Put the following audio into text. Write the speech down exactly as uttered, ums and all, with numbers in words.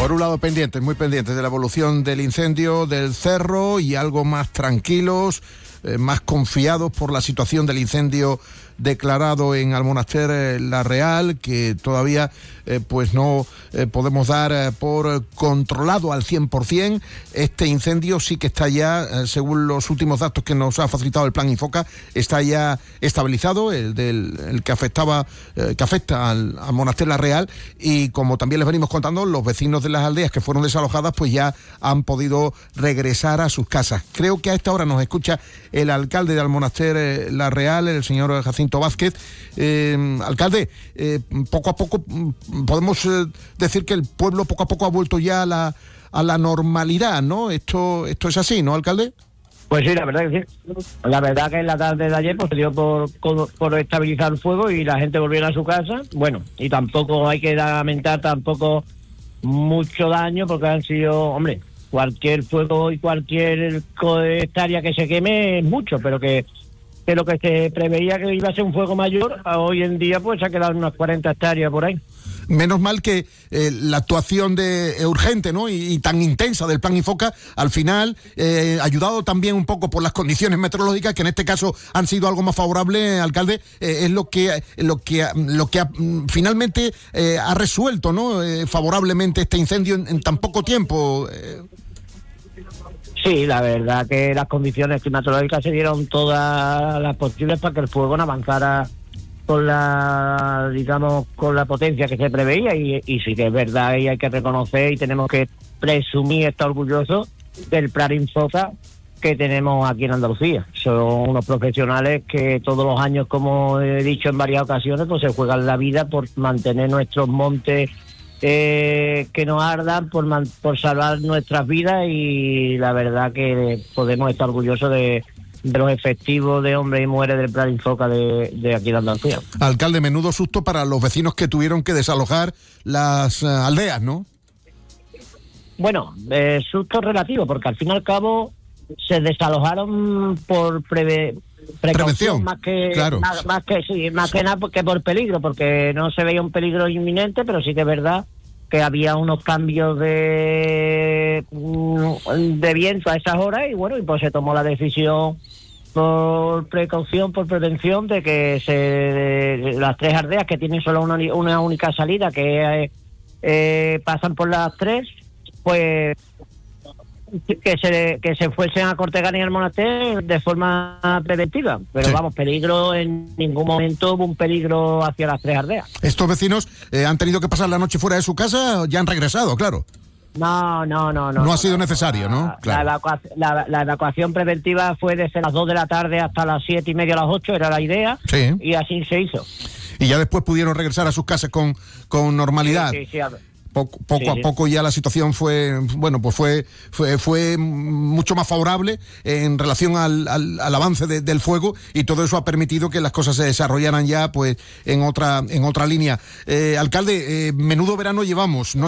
Por un lado pendientes, muy pendientes de la evolución del incendio del cerro y algo más tranquilos, eh, más confiados por la situación del incendio declarado en Almonaster eh, La Real, que todavía eh, pues no eh, podemos dar eh, por controlado al cien por ciento. Este incendio sí que está ya, eh, según los últimos datos que nos ha facilitado el Plan Infoca, está ya estabilizado, el del el que afectaba eh, que afecta al Almonaster La Real, y como también les venimos contando, los vecinos de las aldeas que fueron desalojadas pues ya han podido regresar a sus casas. Creo que a esta hora nos escucha el alcalde de Almonaster eh, La Real, el señor Jacinto Vázquez. Eh, alcalde, eh, poco a poco podemos eh, decir que el pueblo poco a poco ha vuelto ya a la, a la normalidad, ¿no? Esto, esto es así, ¿no, alcalde? Pues sí, la verdad que sí. La verdad que en la tarde de ayer pues se dio por, por, por estabilizar el fuego y la gente volvió a su casa. Bueno, y tampoco hay que lamentar tampoco mucho daño, porque han sido, hombre, cualquier fuego y cualquier hectárea que se queme es mucho, pero que que lo que se preveía que iba a ser un fuego mayor, a hoy en día pues se ha quedado unas cuarenta hectáreas por ahí. Menos mal que eh, la actuación de eh, urgente, ¿no? Y, y tan intensa del Plan Infoca, al final, eh, ayudado también un poco por las condiciones meteorológicas, que en este caso han sido algo más favorables, alcalde, eh, es lo que lo que lo que ha, finalmente eh, ha resuelto, ¿no? Eh, favorablemente este incendio en, en tan poco tiempo. Eh. Sí, la verdad que las condiciones climatológicas se dieron todas las posibles para que el fuego no avanzara con la, digamos, con la potencia que se preveía, y, y sí que es verdad y hay que reconocer y tenemos que presumir, estar orgullosos del Plan Infoca que tenemos aquí en Andalucía. Son unos profesionales que todos los años, como he dicho en varias ocasiones, pues se juegan la vida por mantener nuestros montes Eh, que no ardan, por, man, por salvar nuestras vidas, y la verdad que podemos estar orgullosos de, de los efectivos de hombres y mujeres del Plan Infoca de, de aquí de Andalucía. Alcalde, menudo susto para los vecinos que tuvieron que desalojar las uh, aldeas, ¿no? Bueno, eh, susto relativo, porque al fin y al cabo se desalojaron por preve prevención, más que claro. más, más que sí, más que nada porque por peligro, porque no se veía un peligro inminente, pero sí que es verdad que había unos cambios de de viento a esas horas, y bueno, y pues se tomó la decisión por precaución, por prevención, de que se las tres aldeas que tienen solo una, una única salida, que eh, pasan por las tres, pues que se que se fuesen a Cortegana y al Almonaster de forma preventiva, pero sí. Vamos, peligro en ningún momento hubo un peligro hacia las tres aldeas. ¿Estos vecinos eh, han tenido que pasar la noche fuera de su casa? Ya han regresado, claro. No, no, no, no. No, no ha sido no, necesario, ¿no? La, Claro. la, evacuación, la, la evacuación preventiva fue desde las dos de la tarde hasta las siete y media, a las ocho, era la idea, sí. Y así se hizo. Y ya después pudieron regresar a sus casas con, con normalidad. Sí, sí, sí, a ver. Poco, poco sí, a sí. poco ya la situación fue, bueno, pues fue fue, fue mucho más favorable en relación al, al, al avance de, del fuego, y todo eso ha permitido que las cosas se desarrollaran ya pues en otra en otra línea. Eh, alcalde, eh, menudo verano llevamos. No